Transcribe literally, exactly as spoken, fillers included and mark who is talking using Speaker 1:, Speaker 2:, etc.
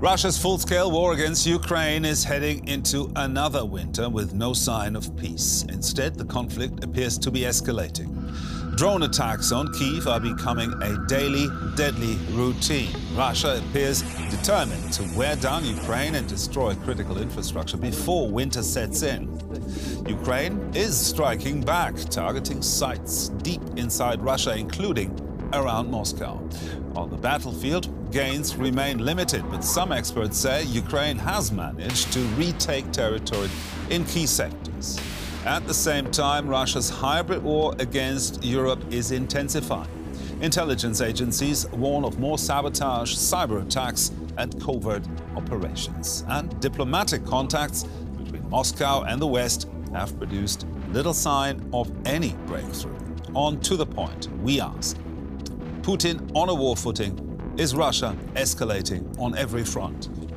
Speaker 1: Russia's full-scale war against Ukraine is heading into another winter with no sign of peace. Instead, the conflict appears to be escalating. Drone attacks on Kyiv are becoming a daily, deadly routine. Russia appears determined to wear down Ukraine and destroy critical infrastructure before winter sets in. Ukraine is striking back, targeting sites deep inside Russia, including around Moscow. On the battlefield, gains remain limited, but some experts say Ukraine has managed to retake territory in key sectors. At the same time, Russia's hybrid war against Europe is intensifying. Intelligence agencies warn of more sabotage, cyber attacks, and covert operations. And diplomatic contacts between Moscow and the West have produced little sign of any breakthrough. On to the point, we ask. Putin on a war footing? Is Russia escalating on every front?